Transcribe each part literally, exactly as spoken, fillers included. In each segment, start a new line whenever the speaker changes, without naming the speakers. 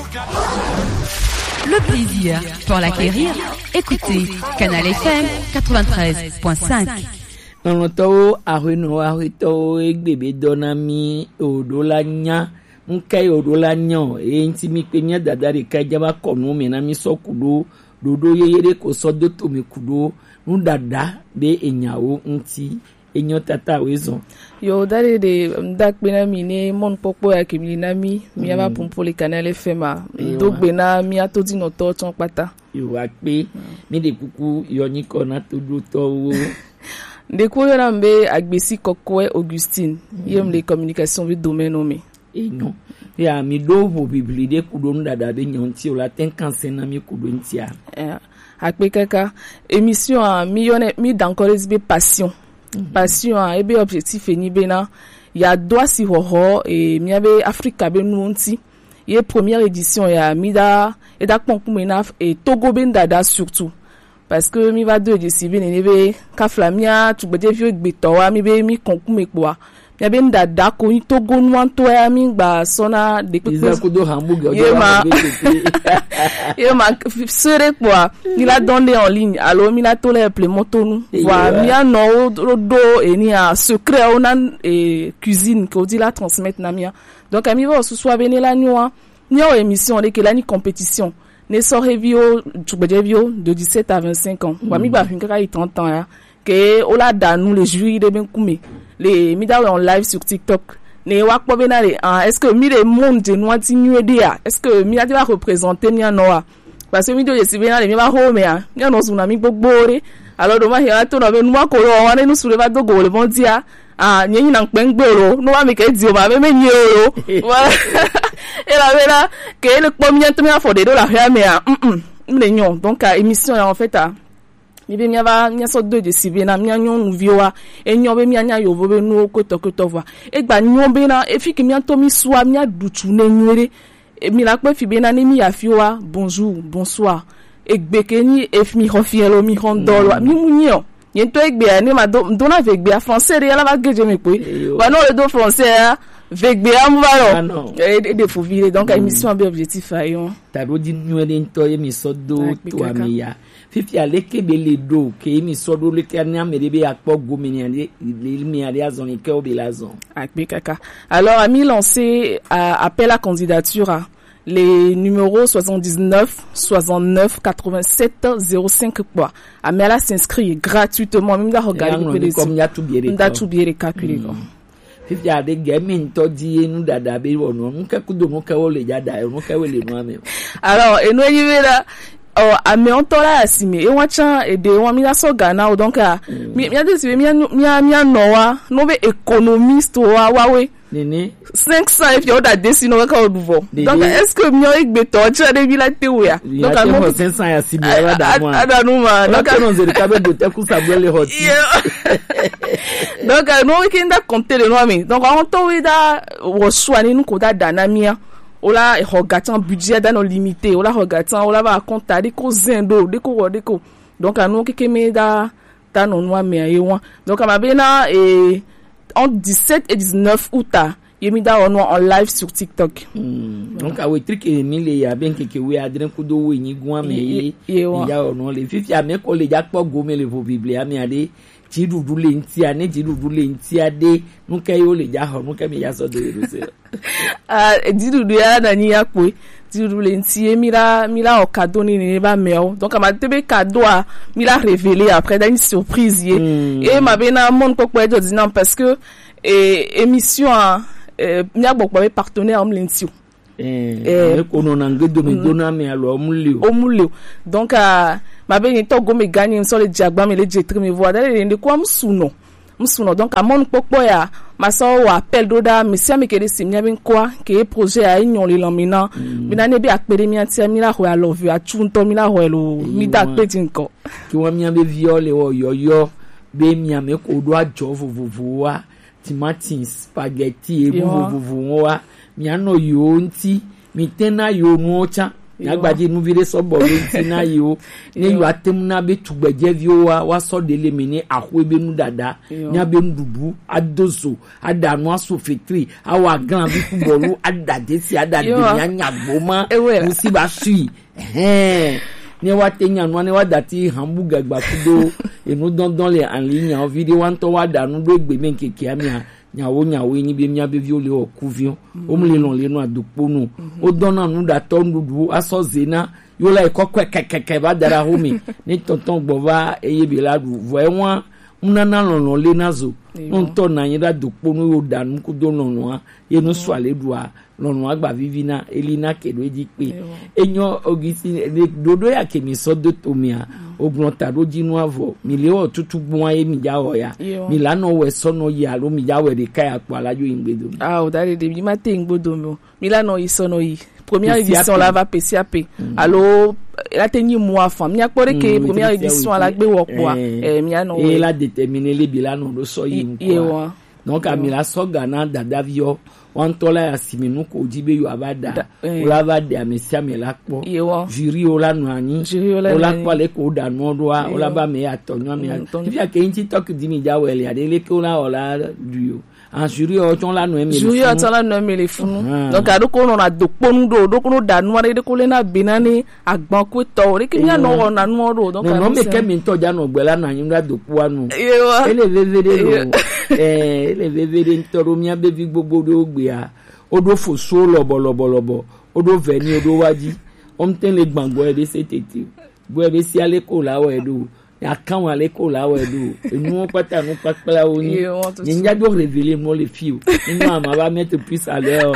Le plaisir pour l'acquérir, écoutez Canal F M quatre-vingt-treize point cinq.
Nonto arino arito egbebe donami odolanya nkai odolanya enti mi penya dadare kajaba kono me na mi sokudo dodo yeyere ko sodo to mi kudo nu dada be enyawo nti enyo tata wezo
yo dare de dak bena mi ne mon popo ya kimi na mi mi aba pompo le Canal F M do bena mi atodi no to ton pata
yo wa pe mi de kuku yo ni kona to do to
Ndeko yo nambe agbesi kokwe Augustine yem les communications vi domaine nommé
et non ya mi do bo bibli de kudo ndada be nyonti o la ten kansen na mi kudo ntia
akpe kaka émission a millionnaire mi d'encore be passion passion a ebe objectif eni bena ya doa si hoho et mi abe Africa be nunti ye première édition ya mida et da konkumena et Togo ben dada surtout parce que mi va deux de civi nebe ka flamia tu bede vieux gbetowa mi be mi konkume kwa mi be ndada ko ni Togo nwanto ya mi gba sona de ko
ko do hamburger
yema yema sere kwa ni la donner en ligne alors mi la tole ple motonu wa mi ano do eni a secret ona e cuisine ko di la transmettre na mia donc ami va so soit bene la nuit ni o émission de que la ni compétition ne sort vio vio de dix-sept à vingt-cinq ans wa mi ba fin ka trente ans ya que ola da nous les jury de ben koumé les mi da en live sur TikTok ne wa ko be na le est-ce que mi le monde de nous continue dia est-ce que mi a va représenter mi anoa parce que mi do je si bena le mi ba home ya mi no suna mi gbogbore alors do ma ya to no be nu ko ro wa ne nu sure ba dogo le bon dia ah nyi na npengbero no wa mi ke di o ba be me nyi oro et la vera que le premier temps il faut de la faire mais hum hum donc à émission en fait à mi be mi ava mi so do de sibe na mi anyon nu vioa e nyon be mi anya yo bo be nu ko to ko to va e gba nyon be na e fi ki mi anto mi soa mi adutu ne nwere e mi la pe fi be na ni mi afioa bonjour bonsoir e gbe ke ni e fi mi hofielo mi hondolo mi munyo yen to e gbe ani ma do na ve gbe français re la va geje me pe ba no le do français vegbe amvaro et de faut virer donc émission bien objectif ayon
taro di nwere nto émission do to amia fifi aleke bele do ke émission do le kanya merebe akpo gomini ale mi ale azon ke obelazon
akbe kaka alors a mis lancé appel à candidature à les numéros soixante-dix-neuf soixante-neuf quatre-vingt-sept zéro cinq quoi amela s'inscrit gratuitement même da regarder
comme ya tout bien
da tout bien calculer
fifi ade gamin to di enu dada be wono nka kudo mo ka wo le jada e mo ka we le no ame
alors eno yivera oh ame ontola asime e wacha e de won mi la so Ghana o donc mi mi ade si mi mi mi anowa no be économiste wa wawe
nene
cinq cents if you da desi no ka oduvo donc est-ce que mi o igbe to cha de bi la tewa
donc a mo cinq cents ya si bi wa da mo
ada no ma
donc non zeri ka be do te ku sabele hot
donc no we kinda compter le nom donc on to we da wo swani nu ko da danamia ola regardant budget dans limité ola regardant ola va compter de ko zendo de ko de ko donc anu keke me da ta no noa me ayewa donc ma bena et en dix-sept et dix-neuf août yemi da ono en live sur TikTok
mm. donc a we trick e mi le ya ben keke we adren ko do we ni gwa me ya ono le fifi ame ko le jakpo go me le vo biblia me ade ti dudu le ntia ne ti dudu le ntia de nu kai o le ja ho nu kai me ya so do se
ah ti dudu ya na ni ya pe ti dudu le ntia mira mira o cadeau ni ni ba meo donc ma tebe cadeau a mira révélé après d'une surprise ye mm. et ma bena mon popo e di non parce que et émission a mi agbo pa partenaire am lentio
eh ko no na ngedo me dona me alo omulio
omulio donc a ma be ni to go me gagner so le diagba me le jetre me voix d'aller de quoi msuno msuno donc a mon popo ya ma so wa appel doda me sia me kede simnya ben quoi que projet a ignon le lamina bina ne bi akpere mi antia mi la ho a love a chunto mi la ho lo mi da petin ko
ki wa mi am be viole o yoyo be mi am e ko do ajo vovovo wa timati spaghetti e vovovo wa mi ano yo nti mi tena yo mocha nyagbaji nu vide so bo be na yo ne yo atem na be tugbeje vi o wa wa so de le mi ni ahwe be nu dada nya be ndubu adozo adanu aso fitri awa gan bi kubolu adade si adade nya nyagboma musi ba sui eh ne wa tenya no ne wa dati hamburger gba kudo enu dandan le en ligne en vidéo wan to wa danu do gbe men keke amia nyawo nyawo ni bi mia be viole o kuvion o mle lon le no adokpo no o donna nu da to ndudu aso zena yo la ikokwe kekeke ba dara homi ni tonton gbova eye bi la du vo e won unana lon le nazo on to na yin da dokpo no yo danu ku do lon wa ye no so ale dua lon agba vivina elina kedo eji pe enyo ogisi dodo ya kemi so do tomia ogun tado jinu avo mi le o tutu gbon aye mi ja oya mi la no we so no ya lo mi ja we de kai apo alajo ingbedo
ah o dare de bi ma te ingbodo mi mi la no yi so no yi première édition la va P C A P allo la tenir mois fam mi akpore ke première édition la gbe wo po eh mi ano
e la déterminer le bilan no so yi
ko
donc a mi la so gana dadavio wan tola ya siminu ko jibe yo abada ola va de amesia me la po jury ola no ani ola kwa le ko da no do ola ba me atonyo me ti ya ke nti tok di mi ja wele ade le ko la ola duyo en jury o ton la no me
jury o ton la no me le funu donc ado ko no na dokponu do do ko no da no de ko le na binani agbon ko to re ki mi no na no do donc
no me ke mi to ja no gbe la na yin da dokpo anu ele vevere no eh ele vevere ntoro mi abevi gbogbo do gbe a odo fo so lobo lobo lobo odo veni odo waji omten le gbangbo e de setete bo e be si ale ko lawo edo ya kan wa le ko lawo edo enu pata nu papala oni ninja do révéler mo le fio inu ama ba mettre plus à l'heure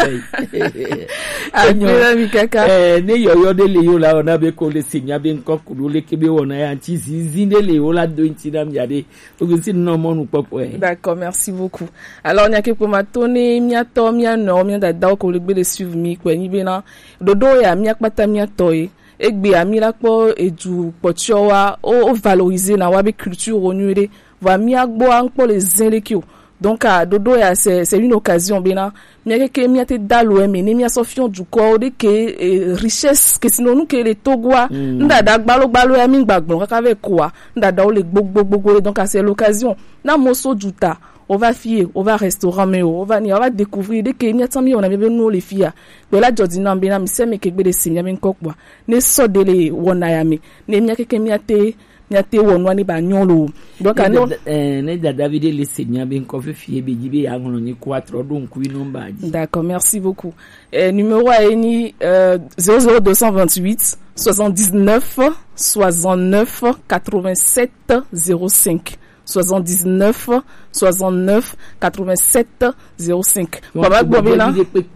anyo mi kaka
eh ne yoyo de le yo la ona be ko le sinya be nko ku le kebe wona ya nti zinde le yo la do nti dam yade ogunsi no mo nu popo eh.
D'accord, merci beaucoup. Alors nya ke ko matone mia to mia no mia da da ko le gbe le suivre mi ko ni be na dodo ya mia pata mia toy egbe amira po edu potiowa o valoriser na wa be culture onuere va mi agbo an po les zinlekio donc à dodo ya c'est c'est une occasion bena mi ke mi ate dalo eme ni mi asofion du corps de que richesse que sinon nous que les togwa nda da gbalo gbalo ya mi gbagbon kaka ve quoi nda da o le gbogbo gbogbo donc c'est l'occasion na moso juta on va fier, on va restaurant mais on va ni on va découvrir dès que mi atami on a bien nous les filles de la jodina bena mi se me ke gbe de sinya ben kokwa ne so de le wona ya mi ne mi ke mi ate mi ate wonwa ni ba nyolo donc ano
eh ne da David le sinya ben ko fe fie be jibe ya ngolo ni quatre donc oui number.
D'accord, merci beaucoup. Euh, numéro est ni euh, zéro zéro deux cent vingt-huit soixante-dix-neuf soixante-neuf quatre-vingt-sept zéro cinq soixante-dix-neuf soixante-neuf quatre-vingt-sept zéro cinq. Baba Bobela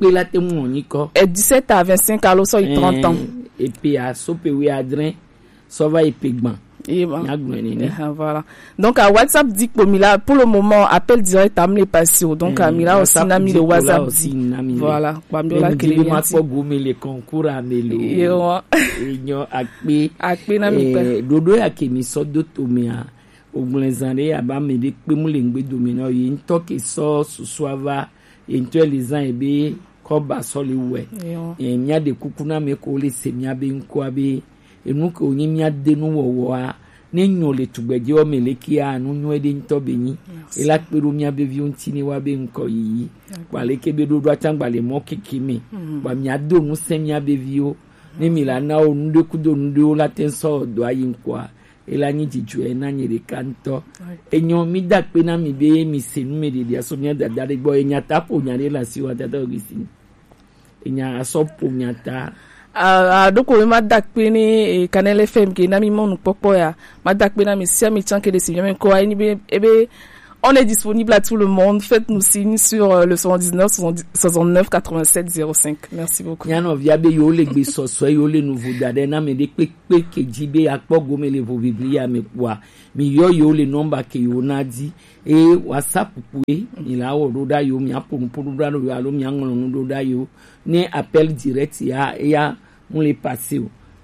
est dix-sept à vingt-cinq alors ça il trente ans.
Et puis à Sopewe Adrien ça va et pigment.
Et bon. Voilà. Donc à WhatsApp dit que Mila pour le moment appel direct à me passer donc à Mila aussi n'a mis le WhatsApp voilà
Bamiola que les match pour gommer les concours à Melo et nyo akpe
akpe na mi
dodo ya kemi so do tomia ogunlezande ya ba me de pe mu le ngbe domina yi nto ke so susuava into les ans ebe ko ba so le we e nya de kukuna me ko le semia be nko abe enu ko onyi mia de nu wowo a ne nyo le tugbeje o meleki a nu nyo de nto benyi e la peru mia be vi ontini wa be nko yi kwa le kebe do do atangba le mo kikimi ba mia do nu semia be vi o ne mila na o nu de kudo nu de o la tenso do ayin kwa e la nyi jitu e na nyere kanto enyo mi da pe na mi be mi se nu me de dia so mia da da de gbo enya tapo nya de la si wa tata Augustine enya asopo nya ta
a doko ma dakpe ni Canal F M ke na mi mon popo ya ma dakpe na mi sia mi tiens que de si même quoi ni be ebe on est disponible à tout le monde. Faites-nous signe sur euh, le soixante-dix-neuf soixante-neuf quatre-vingt-sept zéro cinq. Merci beaucoup.
Nyano viabe yo le gbe so so yo le nouveau dade na me de pe pe ke jibe akpo gome le vo biblia me kwa mi yo yo le number ke yo na di e WhatsApp puwe ila wo do da yo mi apun pun do da yo alo mi angolo do da yo ne appel direct ya ya on le passer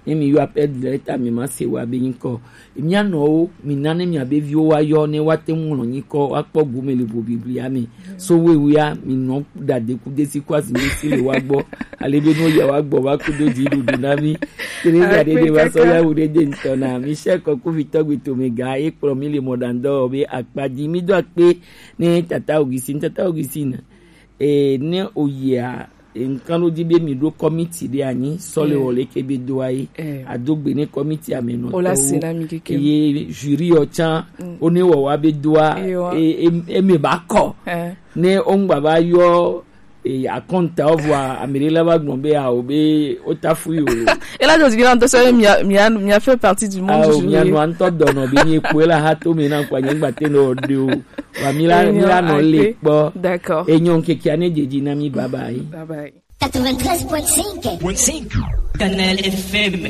ne mi yo appel directeur mi ma se wa be nko mi ano mi nane mi abevi o wa yo ne wa te nwon yin ko wa po gume le bo biblia mi so we we ya mi no da de ku de si kwasi mi si le wa gbo alebe no ya wa gbo wa ku do di du na mi tere ga de de wa so ya wo de de ntona mi se ko ku fi to gbe to mi ga e pro mi le modando be apadi mi do pe ni tata Augustine tata Augustine e ne oya nkan lo di be mi do committee de ani sole o le kebe do ai adogbe ni committee ameno
o la sena mi keke
ye jury o chan oni wo wa be do e e me ba ko ne on baba yo e account avoir amirela ba gbonbe a obe o tafuyo
et là je dis que ça mi a mi a mi a fait partie du monde
du jury mi a no anto dono bi ni epo la ha to mi na kwa yen gba te no de o wa mi la mi la no le po
d'accord
e nyon keke ane jeji na mi bye bye
bye bye
quatre-vingt-treize point cinq
Canal F M.